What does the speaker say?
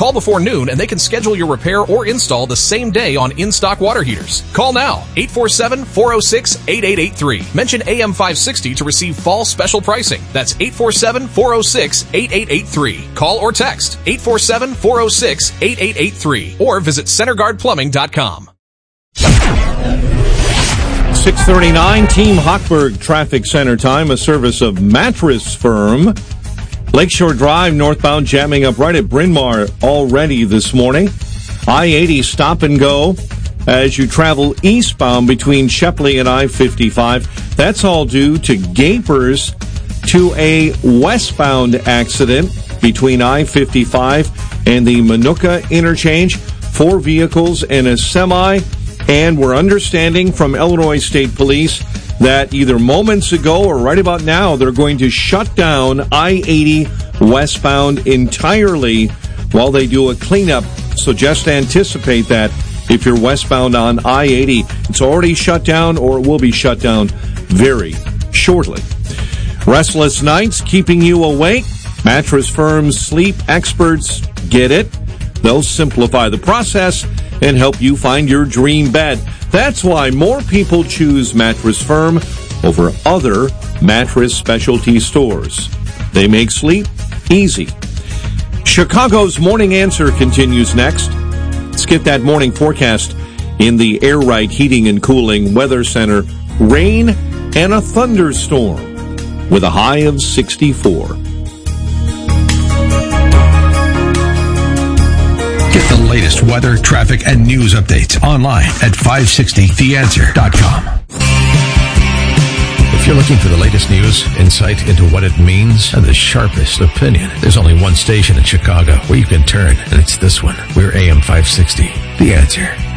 Call before noon and they can schedule your repair or install the same day on in-stock water heaters. Call now, 847-406-8883. Mention AM560 to receive fall special pricing. That's 847-406-8883. Call or text 847-406-8883 or visit centerguardplumbing.com. 6:39 Team Hochberg Traffic Center time, a service of Mattress Firm. Lakeshore Drive northbound jamming up right at Bryn Mawr already this morning. I-80 stop and go as you travel eastbound between Shepley and I-55. That's all due to gapers to a westbound accident between I-55 and the Manuka interchange. 4 vehicles and a semi. And we're understanding from Illinois State Police that either moments ago or right about now, they're going to shut down I-80 westbound entirely while they do a cleanup. So just anticipate that if you're westbound on I-80. It's already shut down or it will be shut down very shortly. Restless nights keeping you awake? Mattress Firm's sleep experts get it. They'll simplify the process and help you find your dream bed. That's why more people choose Mattress Firm over other mattress specialty stores. They make sleep easy. Chicago's Morning Answer continues next. Let's get that morning forecast in the Air Right Heating and Cooling Weather Center. Rain and a thunderstorm with a high of 64. Get the latest weather, traffic, and news updates online at 560theanswer.com. If you're looking for the latest news, insight into what it means, and the sharpest opinion, there's only one station in Chicago where you can turn, and it's this one. We're AM 560, The Answer.